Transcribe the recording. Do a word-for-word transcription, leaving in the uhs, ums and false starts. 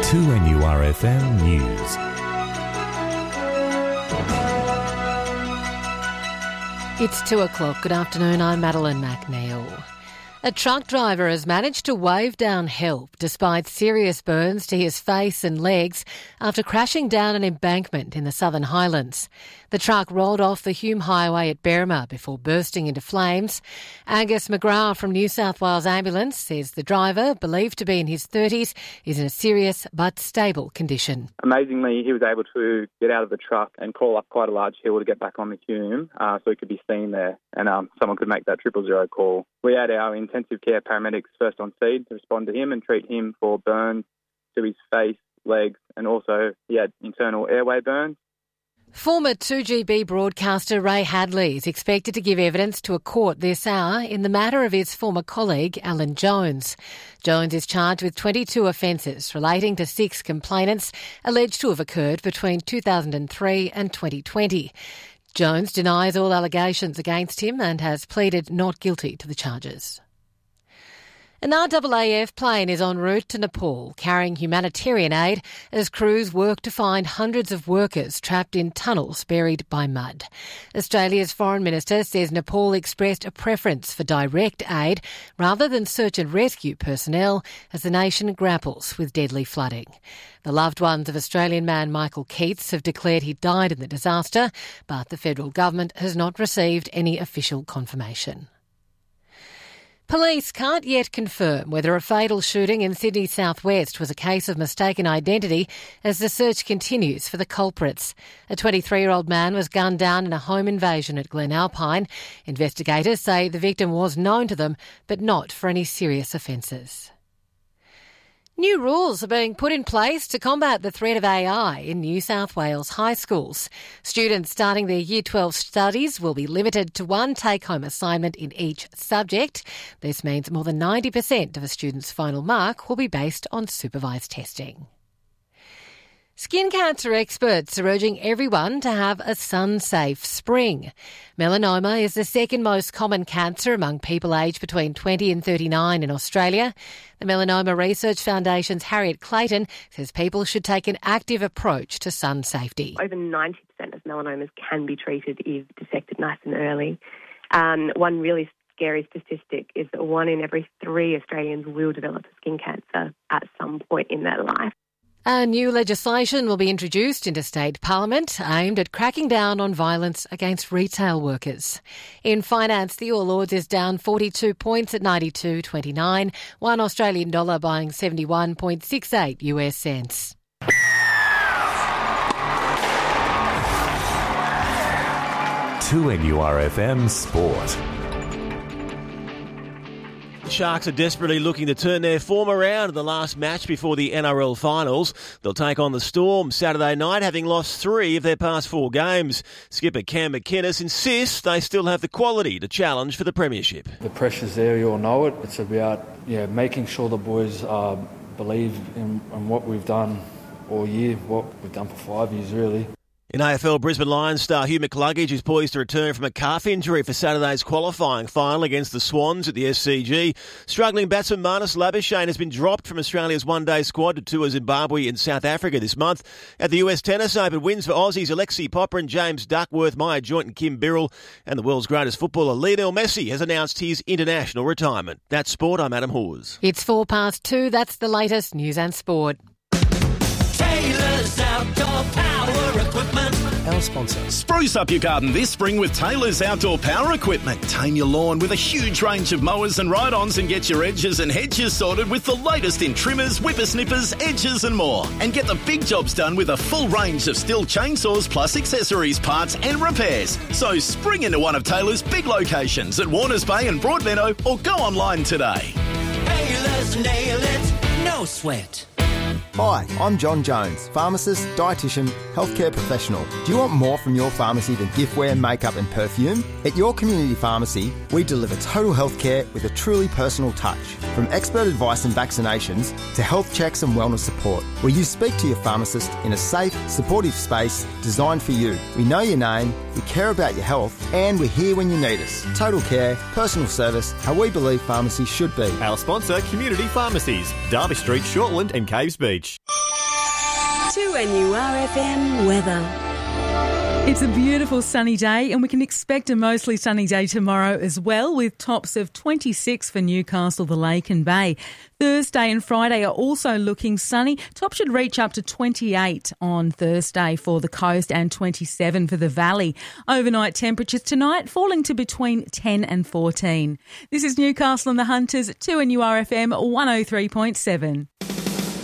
two N U R F M News. It's two o'clock. Good afternoon, I'm Madeline McNeil. A truck driver has managed to wave down help despite serious burns to his face and legs after crashing down an embankment in the Southern Highlands. The truck rolled off the Hume Highway at Berrima before bursting into flames. Angus McGrath from New South Wales Ambulance says the driver, believed to be in his thirties, is in a serious but stable condition. Amazingly, he was able to get out of the truck and crawl up quite a large hill to get back on the Hume uh, so he could be seen there and um, someone could make that triple zero call. We had our intensive care paramedics first on scene to respond to him and treat him for burns to his face, legs, and also he had internal airway burns. Former two G B broadcaster Ray Hadley is expected to give evidence to a court this hour in the matter of his former colleague Alan Jones. Jones is charged with twenty-two offences relating to six complainants alleged to have occurred between two thousand three and twenty twenty. Jones denies all allegations against him and has pleaded not guilty to the charges. An R A A F plane is en route to Nepal carrying humanitarian aid as crews work to find hundreds of workers trapped in tunnels buried by mud. Australia's Foreign Minister says Nepal expressed a preference for direct aid rather than search and rescue personnel as the nation grapples with deadly flooding. The loved ones of Australian man Michael Keats have declared he died in the disaster, but the federal government has not received any official confirmation. Police can't yet confirm whether a fatal shooting in Sydney's southwest was a case of mistaken identity as the search continues for the culprits. A twenty-three-year-old man was gunned down in a home invasion at Glen Alpine. Investigators say the victim was known to them, but not for any serious offences. New rules are being put in place to combat the threat of A I in New South Wales high schools. Students starting their Year twelve studies will be limited to one take-home assignment in each subject. This means more than ninety percent of a student's final mark will be based on supervised testing. Skin cancer experts are urging everyone to have a sun-safe spring. Melanoma is the second most common cancer among people aged between twenty and thirty-nine in Australia. The Melanoma Research Foundation's Harriet Clayton says people should take an active approach to sun safety. Over ninety percent of melanomas can be treated if detected nice and early. Um, one really scary statistic is that one in every three Australians will develop skin cancer at some point in their life. A new legislation will be introduced into state parliament aimed at cracking down on violence against retail workers. In finance, the All Ords is down forty-two points at ninety-two twenty-nine, one Australian dollar buying seventy-one point six eight US cents. two N U R F M Sport. The Sharks are desperately looking to turn their form around in the last match before the N R L finals. They'll take on the Storm Saturday night, having lost three of their past four games. Skipper Cam McInnes insists they still have the quality to challenge for the premiership. The pressure's there, you all know it. It's about yeah, making sure the boys uh, believe in, in what we've done all year, what we've done for five years really. In A F L, Brisbane Lions star Hugh McCluggage is poised to return from a calf injury for Saturday's qualifying final against the Swans at the S C G. Struggling batsman Marnus Labuschagne has been dropped from Australia's one-day squad to tour Zimbabwe and South Africa this month. At the U S Tennis Open, wins for Aussies Alexei Popper and James Duckworth, Maya Joint and Kim Birrell. And the world's greatest footballer, Lionel Messi, has announced his international retirement. That's sport. I'm Adam Hawes. It's four past two. That's the latest news and sport. Taylor's Outdoor Power Equipment. Our sponsor. Spruce up your garden this spring with Taylor's Outdoor Power Equipment. Tame your lawn with a huge range of mowers and ride-ons and get your edges and hedges sorted with the latest in trimmers, whippersnippers, edges and more. And get the big jobs done with a full range of Stihl chainsaws plus accessories, parts and repairs. So spring into one of Taylor's big locations at Warners Bay and Broadmeadow or go online today. Taylor's nail it, no sweat. Hi, I'm John Jones, pharmacist, dietitian, healthcare professional. Do you want more from your pharmacy than giftware, makeup and perfume? At your community pharmacy, we deliver total healthcare with a truly personal touch. From expert advice and vaccinations to health checks and wellness support, where you speak to your pharmacist in a safe, supportive space designed for you. We know your name, we care about your health, and we're here when you need us. Total care, personal service, how we believe pharmacy should be. Our sponsor, Community Pharmacies, Derby Street, Shortland and Caves Beach. two N U R F M weather. It's a beautiful sunny day and we can expect a mostly sunny day tomorrow as well, with tops of twenty-six for Newcastle, the Lake and Bay. Thursday and Friday are also looking sunny. Top should reach up to twenty-eight on Thursday for the coast and twenty-seven for the valley. Overnight temperatures tonight falling to between ten and fourteen. This is Newcastle and the Hunters, two N U R F M one oh three point seven.